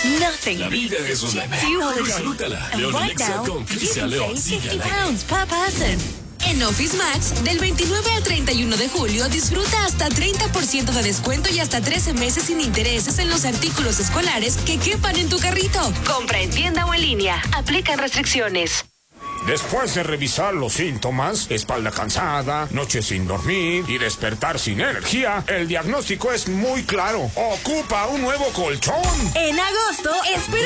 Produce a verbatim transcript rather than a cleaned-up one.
Nothing La vida beats es un Jet meme. two holiday. Disfrútala. And León right Alexa now, con you Cristian can León. save Sigue fifty al aire. pounds per person. En Office Max, del veintinueve al treinta y uno de julio, disfruta hasta treinta por ciento de descuento y hasta trece meses sin intereses en los artículos escolares que quepan en tu carrito. Compra en tienda o en línea. Aplican restricciones. Después de revisar los síntomas, espalda cansada, noche sin dormir y despertar sin energía, el diagnóstico es muy claro. Ocupa un nuevo colchón. En agosto, espera